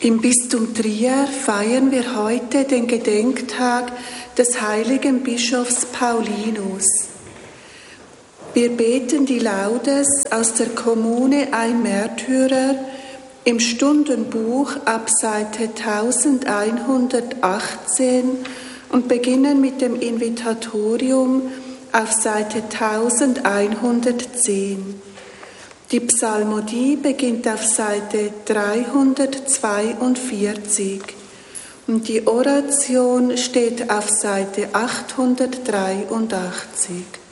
Im Bistum Trier feiern wir heute den Gedenktag des heiligen Bischofs Paulinus. Wir beten die Laudes aus der Kommune Ein Märtyrer im Stundenbuch ab Seite 1118 und beginnen mit dem Invitatorium auf Seite 1110. Die Psalmodie beginnt auf Seite 342 und die Oration steht auf Seite 883.